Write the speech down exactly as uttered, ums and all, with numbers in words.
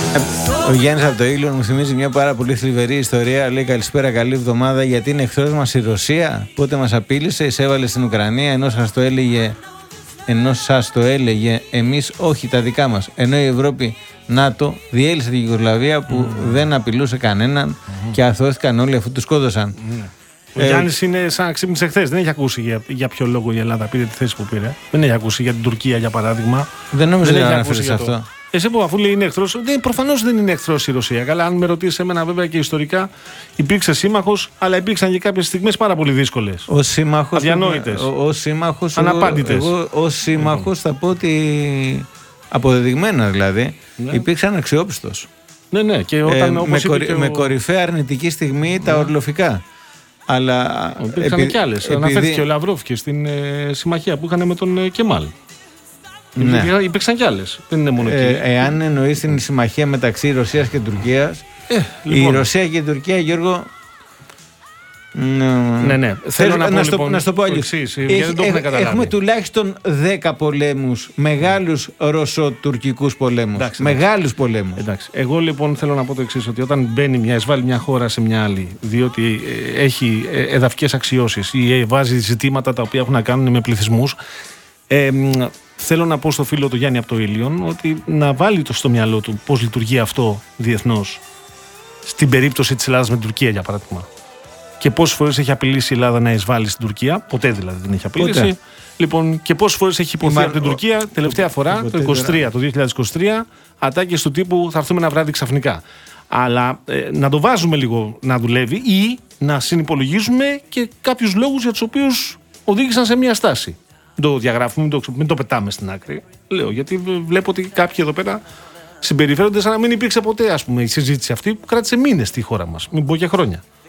Ο Γιάννης από το Ήλιον μου θυμίζει μια πάρα πολύ θλιβερή ιστορία. Λέει καλησπέρα, καλή εβδομάδα. Γιατί είναι εχθρός μας η Ρωσία. Πότε μας απείλησε, εισέβαλε στην Ουκρανία, ενώ σας το έλεγε, ενώ σας το έλεγε εμείς όχι τα δικά μας. Ενώ η Ευρώπη ΝΑΤΟ διέλυσε την Ιουγκοσλαβία που mm. δεν απειλούσε κανέναν mm. και αθώθηκαν όλοι αφού τους σκότωσαν. Mm. Ο ε, Γιάννης είναι σαν να ξύπνησε χθες. Δεν έχει ακούσει για, για ποιο λόγο η Ελλάδα πήρε τη θέση που πήρε. Δεν έχει ακούσει για την Τουρκία, για παράδειγμα. Δεν νομίζω ότι αναφέρει σε αυτό. Εσύ που αφού λέει είναι εχθρός, προφανώς δεν είναι εχθρός η Ρωσία. Καλά, αν με ρωτήσει εμένα, βέβαια και ιστορικά υπήρξε σύμμαχος, αλλά υπήρξαν και κάποιες στιγμές πάρα πολύ δύσκολες. Ως σύμμαχος. Αδιανόητες. Ως σύμμαχος. Αναπάντητες. Εγώ ως σύμμαχος mm. θα πω ότι. Αποδεδειγμένα δηλαδή, ναι. υπήρξαν αξιόπιστος. Ναι, ναι. Και όταν, ε, με, κορυ, ο... με κορυφαία αρνητική στιγμή ναι. τα ορλοφικά. Αλλά. Υπήρχαν επει... και άλλες. Επειδή... Αναφέρθηκε ο Λαυρόφ και στην ε, συμμαχία που είχαν με τον ε, Κεμάλ. Ναι. Υπήρξαν κι άλλες. Δεν είναι μόνο εκεί. Ε, εάν εννοείς την συμμαχία μεταξύ Ρωσίας και Τουρκίας, ε, λοιπόν. η Ρωσία και η Τουρκία, Γιώργο. Ναι, ναι. Θέλω να, να, πω, στο, λοιπόν, να στο πω αλλιώς. Έχουμε τουλάχιστον δέκα πολέμους, μεγάλους ρωσοτουρκικούς πολέμους. Εντάξει, μεγάλους πολέμους. Εντάξει. Εγώ λοιπόν θέλω να πω το εξής, ότι όταν μπαίνει μια, εισβάλλει μια χώρα σε μια άλλη, διότι ε, έχει εδαφικές αξιώσεις ή ε, βάζει ζητήματα τα οποία έχουν να κάνουν με πληθυσμούς, ε, θέλω να πω στο φίλο του Γιάννη από το Ήλιον ότι να βάλει το στο μυαλό του πώς λειτουργεί αυτό διεθνώς στην περίπτωση της Ελλάδας με την Τουρκία, για παράδειγμα. Και πόσες φορές έχει απειλήσει η Ελλάδα να εισβάλλει στην Τουρκία. Ποτέ δηλαδή δεν έχει απειλήσει. Ποτέ. Λοιπόν, και πόσες φορές έχει υποθεί από την Τουρκία. Τελευταία φορά, το είκοσι τρία, το δύο χιλιάδες είκοσι τρία, ατάκες του τύπου θα έρθουμε ένα βράδυ ξαφνικά. Αλλά ε, να το βάζουμε λίγο να δουλεύει ή να συνυπολογίζουμε και κάποιους λόγους για τους οποίους οδήγησαν σε μια στάση. Μην το διαγράφουμε, μην το, μην το πετάμε στην άκρη. Λέω, γιατί βλέπω ότι κάποιοι εδώ πέρα συμπεριφέρονται σαν να μην υπήρξε ποτέ, ας πούμε, η συζήτηση αυτή που κράτησε μήνες στη χώρα μας. Μην πω και χρόνια.